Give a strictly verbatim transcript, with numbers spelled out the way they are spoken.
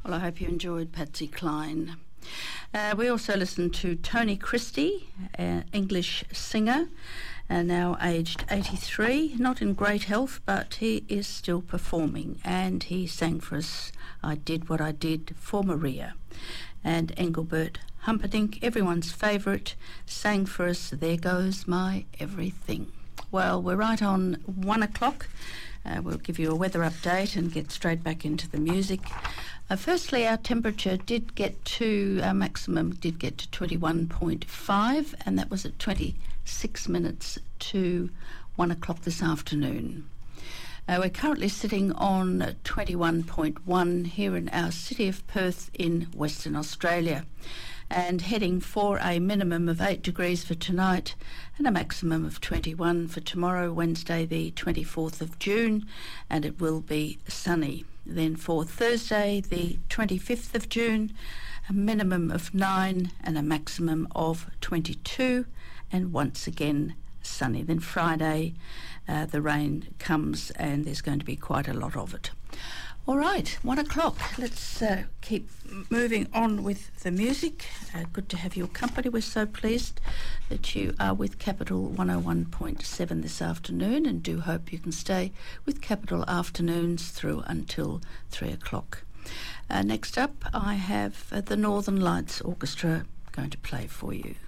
Well, I hope you enjoyed Patsy Cline. Uh, we also listened to Tony Christie, an English singer, uh, now aged eighty-three, not in great health, but he is still performing, and he sang for us I Did What I Did for Maria. And Engelbert Humperdinck, everyone's favourite, sang for us There Goes My Everything. Well, we're right on one o'clock. Uh, we'll give you a weather update and get straight back into the music. Uh, firstly, our temperature did get to, our maximum did get to twenty-one point five, and that was at twenty-six minutes to one o'clock this afternoon. Uh, we're currently sitting on twenty-one point one here in our city of Perth in Western Australia, and heading for a minimum of eight degrees for tonight and a maximum of twenty-one for tomorrow, Wednesday the twenty-fourth of June, and it will be sunny. Then for Thursday the twenty-fifth of June, a minimum of nine and a maximum of twenty-two, and once again sunny. Then Friday uh, the rain comes and there's going to be quite a lot of it. All right, one o'clock. Let's uh, keep moving on with the music. Uh, good to have your company. We're so pleased that you are with Capital one oh one point seven this afternoon, and do hope you can stay with Capital afternoons through until three o'clock. Uh, next up, I have uh, the Northern Lights Orchestra going to play for you.